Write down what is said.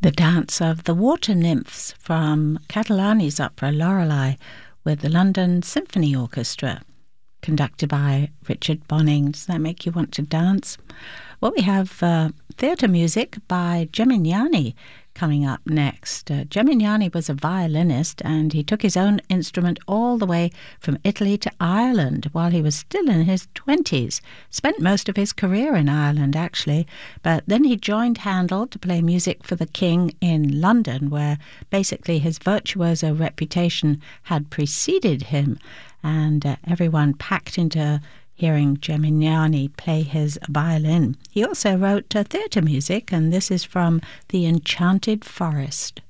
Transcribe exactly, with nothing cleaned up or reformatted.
The Dance of the Water Nymphs from Catalani's opera Lorelei with the London Symphony Orchestra, conducted by Richard Bonning. Does that make you want to dance? Well, we have uh, theatre music by Gemignani coming up next. Uh, Gemignani was a violinist, and he took his own instrument all the way from Italy to Ireland while he was still in his twenties. Spent most of his career in Ireland, actually, but then he joined Handel to play music for the king in London, where basically his virtuoso reputation had preceded him, and uh, everyone packed into hearing Gemignani play his violin. He also wrote uh, theatre music, and this is from The Enchanted Forest.